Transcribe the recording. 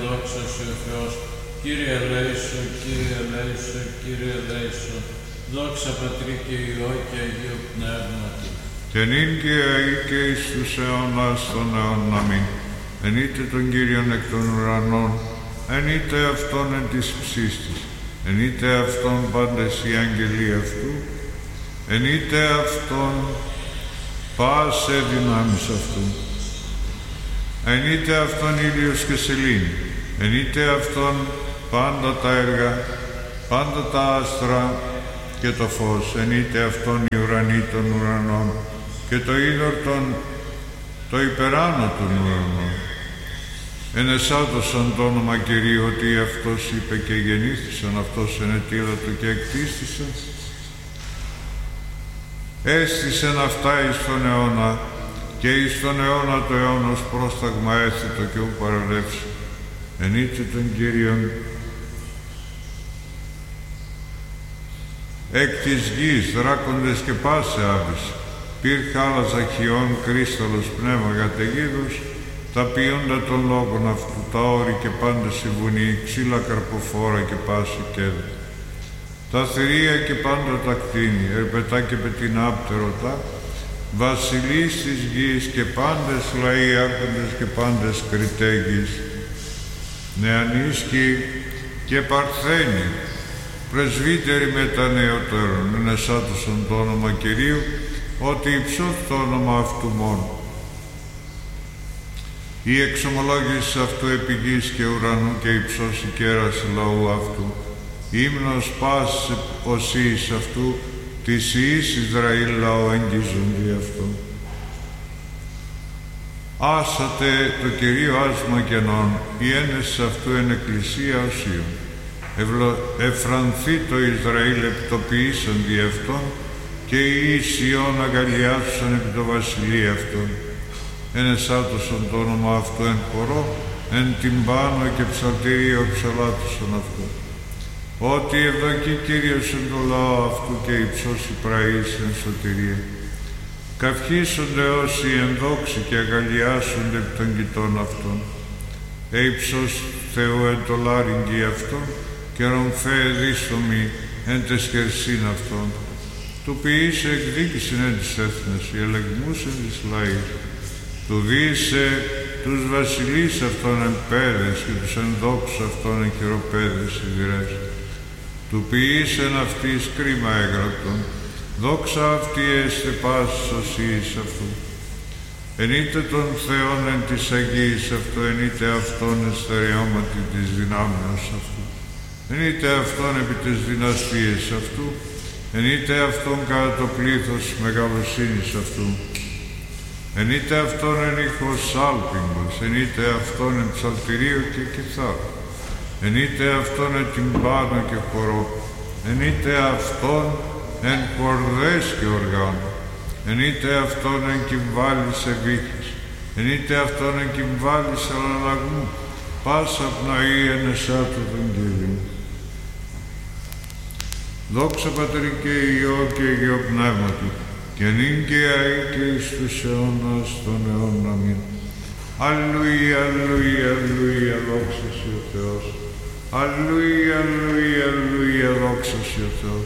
δόξα Σου ο Θεός. Κύριε ελέησον, Κύριε ελέησον, Κύριε ελέησον. Δόξα Πατρί και Υιό και Αγίου Πνεύματι. Και νυν και αεί και εις τους αιώνας των αιώνων. Αμήν. Ενείτε τον Κύριον εκ των ουρανών, ενείτε Αυτόν εν της ψίστης, ενείτε Αυτόν πάντες οι άγγελοι Αυτού, ενείτε Αυτόν πάσε δυνάμεις Αυτού, ενείτε Αυτόν ήλιος και σελήνη, ενείτε Αυτόν πάντα τα έργα, πάντα τα άστρα και το φως, ενείτε Αυτόν οι ουρανοί των ουρανών και το είδωρ το υπεράνω των ουρανών. Ενεσάτωσαν το όνομα Κυρίου, ότι Αυτός είπε και γεννήθησαν, Αυτός ενετήλατο και εκτίστησαν. Έστησεν αυτά εις τον αιώνα και εις τον αιώνα το αιώνος πρόσταγμα έθετο και ου παρελεύσει. Ενείτε τον Κύριον εκ της γης, δράκοντες και πάσε άβης, πυρ χάλαζα χιών, κρίσταλος πνεύμα καταιγίδους, τα ποιόντα των λόγων αυτού, τα όρη και πάντες η βουνή, ξύλα καρποφόρα και πάση κέδα. Τα θηρία και πάντα τα κτίνη, ερπετά και πετεινάπτεροτα, βασιλείς της γης και πάντες λαοί άρχοντες και πάντες κριτέγης, νεανίσκοι και παρθένοι, πρεσβύτεροι μετά νεωτέρων, ενεσάτωσαν το όνομα Κυρίου, ότι υψώθη το όνομα αυτού μόνο. Η εξομολόγηση αυτού επί γης και ουρανού και υψώσει κέρας λαού αυτού, ύμνος πάσης οσίης αυτού, της Ιης Ισραήλ λαό εγγίζονται αυτό. Άσατε το Κυρίο άσμα κενών, η ένεση αυτού εν εκκλησία οσίων. Εφρανθεί το Ισραήλ επιτοποιήσαν δι' αυτόν, και οι Ισιών αγκαλιάσουσαν επί το βασιλείο αυτόν. Ενεσάτωσαν το όνομα αυτού εν χορό, εν τυμπάνο και ψαλτηρίο ψαλάτωσαν αυτό. Ότι ευδοκεί Κύριος εν το λαό αυτού και υψώσει πραείς εν σωτηρία. Καυχήσονται όσοι ενδόξοι και αγκαλιάσονται επί των κοιτών αυτών. Υψώσει Θεού εν το λάριγγι αυτών και ρομφέ δίστομοι εν τες χερσίν αυτών. Του ποιήσε εκδίκησιν εν τις έθνες, οι ελεγμούς εν τις λαείς. Του δίσε τους βασιλείς αυτών εν πέδες και τους ενδόξους αυτών εν χειροπέδες σιδηρές. Του ποιήσεν αυτής κρίμα έγραπτον, δόξα αυτή έστε πάσης οσίης αυτού. Ενείτε τον Θεόν εν της Αγίας αυτού, ενείτε Αυτόν εν στερεώματι της δυνάμεως αυτού. Ενείτε Αυτόν επί της δυναστείας αυτού, ενείτε Αυτόν κατά το πλήθος μεγαλοσύνης αυτού. Ενείτε Αυτόν εν ήχος σάλπιγγος, ενείτε Αυτόν εν ψαλτηρίο και κιθάρο. Ενείτε Αυτόν εν τυμπάνο και χορό, ενείτε Αυτόν εν κορδές και οργάνο. Ενείτε Αυτόν εν κυμβάλης ευήχης, ενείτε Αυτόν εν κυμβάλης αλλαγμού, πάσα πνοή ενεσάτω τον Κύριο. Δόξα Πατρί και Υιό και Αγίο Πνεύματι, και νυν και αεί και εις τους αιώνας των αιώνων. Αμήν. Αλληλούια, αλληλούια, αλληλούια, δόξα Συ ο Θεός. Αλληλούια, αλληλούια, αλληλούια, δόξα Συ ο Θεός.